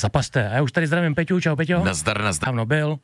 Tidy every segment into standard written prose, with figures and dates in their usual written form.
zapaste. A já už tady zdravím Peťu, čau Peťo. Nazdar. Dávno byl.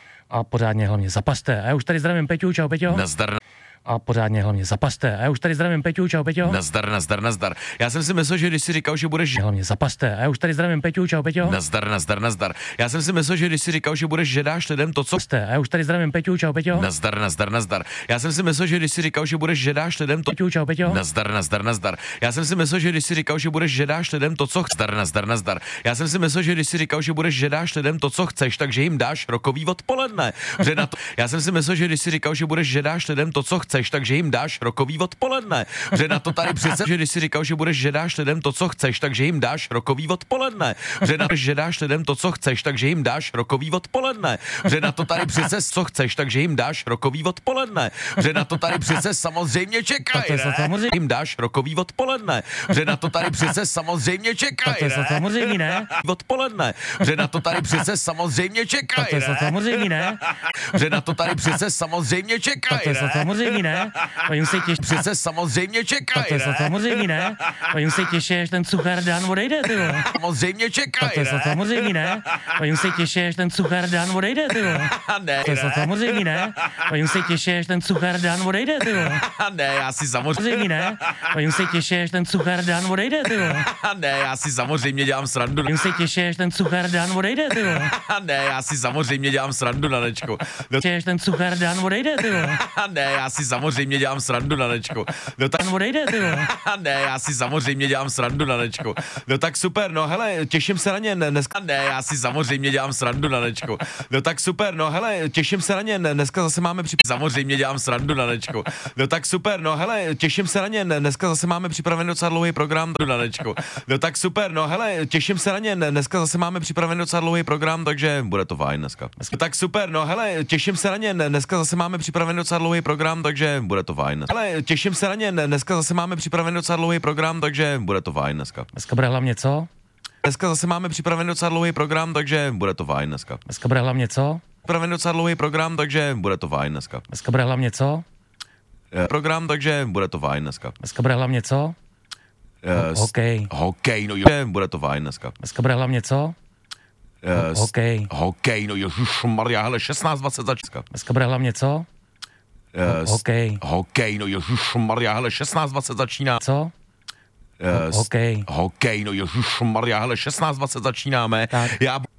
A pořádně hlavně zapaste. A já už tady zdravím Peťu, čau Peťo. Nazdar. A pořádně hlavně zapaste. A já už tady zdravím Peťu, čau Peťo. Nazdar. Já jsem si myslel, že když si říkal, že budeš Hlavně zapaste. A já už tady zdravím Peťu, čau Peťo. Nazdar. Já jsem si myslel, že když si říkal, že budeš, že dáš lidem to, co A já už tady zdravím Peťu, čau Peťo. Nazdar. Já jsem si myslel, že když si říkal, že budeš, že dáš lidem to Peťu, čau Peťo. Nazdar. Já jsem si myslel, že když si říkal, že budeš, že dáš lidem to, co chceš. Nazdar. Já jsem si myslel, že když si říkal, že budeš, že dáš lidem to, co chceš, takže jim dáš rokový odpoledne. Že na to, já jsem si myslel, že když si říkal, že budeš, že dáš lidem to, co chceš, takže jim dáš rokový odpoledne. Že na to tady přece, že když si říkal, že budeš, že dáš lidem to, co chceš, takže jim dáš rokový odpoledne. Že na to, že dáš lidem to, co chceš, takže jim dáš rokový odpoledne. Že na to tady přece, co chceš, takže jim dáš rokový odpoledne. Že na to tady přece samozřejmě čekaj. Jim dáš rokový odpoledne. Že na to tady přece samozřejmě čekaj. To je samozřejmě ne. Odpoledne. Že na to tady přece samozřejmě čekaj. To je samozřejmě ne. Že na to tady přece samozřejmě čekaj. To je samozřejmě ne. Oni se těší. Přece samozřejmě čekaj. To je samozřejmě ne. Oni se těší, až ten cuchár Dan odejde, ty vole. Samozřejmě čekaj. To je samozřejmě ne. Oni se těší, až ten cuchár Dan odejde, ty vole. Ne. To je samozřejmě ne. Oni se těší, až ten cuchár Dan odejde, ty vole. Ne, já si Samozřejmě ne. Oni se těší, až ten cuchár Dan odejde, ty vole. Ne, já si samozřejmě dělám srandu. Oni se těší, až ten cuchár Dan odejde, ty vole. Ne, já si samozřejmě dělám srandu, Nanečko. Těší, až ten cuchár Dan odejde, ty vole. Ne, já si samozřejmě dělám srandu, Nanečko. No tak Dan odejde, ty vole. ne, já si samozřejmě dělám srandu, Nanečko. No tak super, no hele, těším se na ně dneska. Ne, já si samozřejmě dělám srandu, Nanečko. No tak super, no hele, těším se na ně dneska zase máme samozřejmě dělám srandu, Nanečko. No tak super, no hele, těším se na ně dneska zase máme připravený docela dlouhý program, Nanečko. No tak super, no hele, těším se na ně dneska zase máme připravený docela dlouhý program, takže bude to fajn dneska. No tak super, no hele, těším se na ně dneska zase máme připravený docela dlouhý program, takže bude to fajn. Hele, těším se na ně dneska zase máme připravený docela dlouhý program, takže bude to fajn dneska. Dneska bude hlavně co? Dneska zase máme připravený docela dlouhý program, takže bude to fajn dneska. Dneska bude hlavně co? Připravený docela dlouhý program, takže bude to fajn dneska. Dneska bude hlavně co? Program, takže bude to fajn dneska. Dneska bude hlavně co? Hokej, no jo, bude to fajn dneska. Dneska bude hlavně co? Hokej, no ježišmarja, hele, 16:20 začíná. Dneska bude hlavně co? Hokej, no ježišmarja, hele, 16:20 začíná. Co? Hokej, no ježišmarja, hele, 16:20 začínáme. Tak.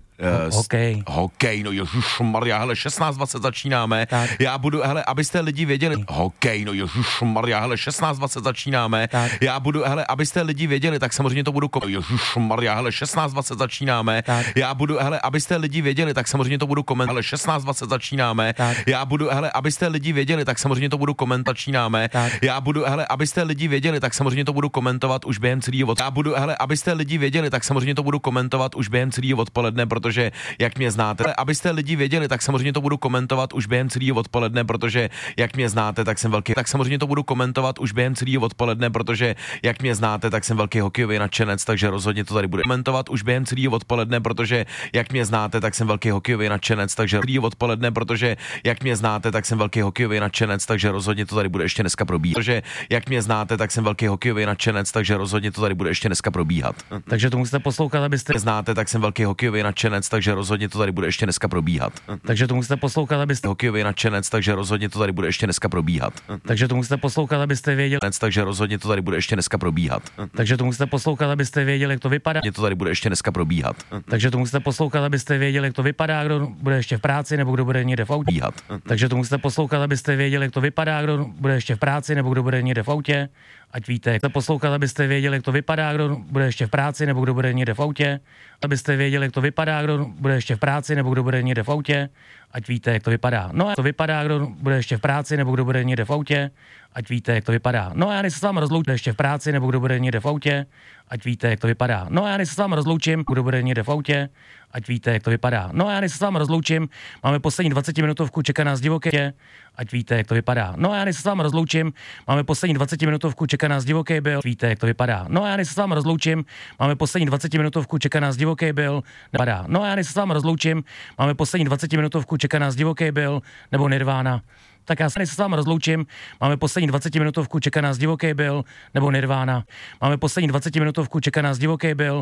Hokej, no ježišmarja, hele, 16:20 začínáme. Tak. Já budu, hele, abyste lidi věděli. Hokej, no ježišmarja, hele, 16:20 začínáme. Tak. Já budu, hele, abyste lidi věděli, tak samozřejmě to budu ježišmarja, hele, 16:20 začínáme. Tak. Já budu, hele, abyste lidi věděli, tak samozřejmě to budu komentovat. Hele, 16:20 začínáme. Tak. Já budu, hele, abyste lidi věděli, tak samozřejmě to budu komentovat. Začínáme. Tak. Já budu, hele, abyste lidi věděli, tak samozřejmě to budu komentovat už během celého. Já budu, hele, abyste lidi věděli, tak samozřejmě to budu komentovat už během celého odpoledne, protože jak mě znáte, ale abyste lidi věděli, tak samozřejmě to budu komentovat už během celého odpoledne, protože jak mě znáte, tak jsem velký. Tak samozřejmě to budu komentovat už během celého odpoledne, protože jak mě znáte, tak jsem velký hokejový nadšenec, takže rozhodně to tady budu komentovat už během celého odpoledne, protože jak mě znáte, tak jsem velký hokejový nadšenec, takže celého odpoledne, protože jak mě znáte, tak jsem velký hokejový nadšenec, takže rozhodně to tady bude ještě dneska probíhat. Protože jak mě znáte, tak jsem velký hokejový nadšenec, takže rozhodně to tady bude ještě dneska probíhat. Takže to musíte poslouchat, abyste Znáte, tak jsem velký hokejový nadšenec, takže rozhodně to tady bude ještě dneska probíhat. Takže to musíte poslouchat, abyste Hokejový nadšenec, takže rozhodně to tady bude ještě dneska probíhat. Takže to musíte poslouchat, abyste věděli. Takže rozhodně to tady bude ještě dneska probíhat. Takže to musíte poslouchat, abyste věděli, jak to vypadá. To tady bude ještě dneska probíhat. Takže to musíte poslouchat, abyste věděli, jak to vypadá, kdo bude ještě v práci nebo kdo bude někde v autě. Takže to musíte poslouchat, abyste věděli, jak to vypadá, kdo bude ještě v práci nebo kdo bude někde v autě. Ať víte, jak to poslouchat, abyste věděli, jak to vypadá, kdo bude ještě v práci nebo kdo bude někde v autě. Abyste věděli, jak to vypadá, kdo bude ještě v práci nebo kdo bude někde v autě. Ať víte, jak to vypadá. No a to vypadá, kdo bude ještě v práci nebo kdo bude někde v autě. Ať víte, jak to vypadá. No a já než se s vámi rozloučím ještě v práci nebo kdo bude někde v autě. Ať víte, jak to vypadá. No a já než se s vámi rozloučím, kdo bude někde v autě. Ať víte, jak to vypadá. No a já než se s vámi rozloučím, máme poslední 20-minutovku, čeká nás divoké. Ať víte, jak to vypadá. No a já než se s vámi rozloučím, máme poslední 20-minutovku, čeká nás divoký byl. Víte, jak to vypadá. No a já než se s vámi rozloučím, máme poslední 20-minutovku, čeká nás divoký byl. Nepadá. No a já než se s vámi rozloučím, máme poslední 20-minutovku, čeká nás divoký byl nebo Nirvana. Tak já se s vámi rozloučím, máme poslední 20-minutovku, čeká nás divoký byl nebo Nirvana. Máme poslední 20-minutovku, čeká nás divoký byl